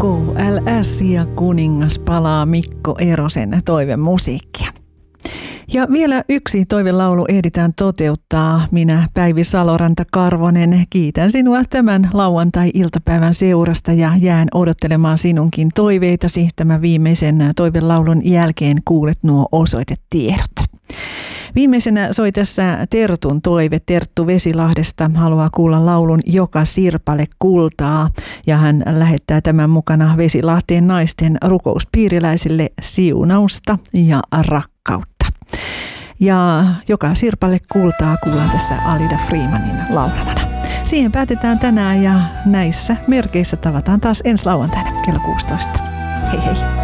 KLS ja Kuningas palaa Mikko Erosen toivemusiikkia. Ja vielä yksi toivelaulu ehditään toteuttaa. Minä, Päivi Saloranta-Karvonen, kiitän sinua tämän lauantai-iltapäivän seurasta ja jään odottelemaan sinunkin toiveitasi. Tämän viimeisen toivelaulun jälkeen kuulet nuo osoitetiedot. Viimeisenä soi tässä Tertun toive. Terttu Vesilahdesta haluaa kuulla laulun Joka sirpale kultaa ja hän lähettää tämän mukana Vesilahteen naisten rukouspiiriläisille siunausta ja rakkautta. Ja Joka sirpale kultaa kuullaan tässä Alida Freemanin laulamana. Siihen päätetään tänään ja näissä merkeissä tavataan taas ensi lauantaina kello 16. Hei hei!